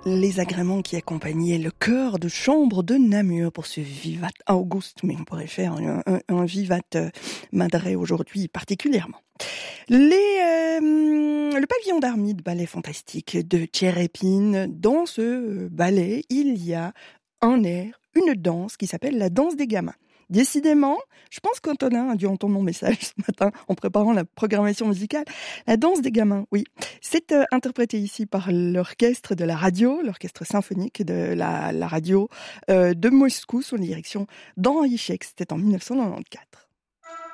Les agréments qui accompagnaient le chœur de chambre de Namur pour ce Vivat August, mais on pourrait faire un Vivat Madre aujourd'hui particulièrement. Le pavillon d'Armide, ballet fantastique de Tchérépine. Dans ce ballet, il y a un air, une danse qui s'appelle la danse des gamins. Décidément, je pense qu'Antonin a dû entendre mon message ce matin en préparant la programmation musicale. La danse des gamins, oui. C'est interprété ici par l'orchestre de la radio, l'orchestre symphonique de la radio de Moscou sous la direction d'Henri Scheck. C'était en 1994.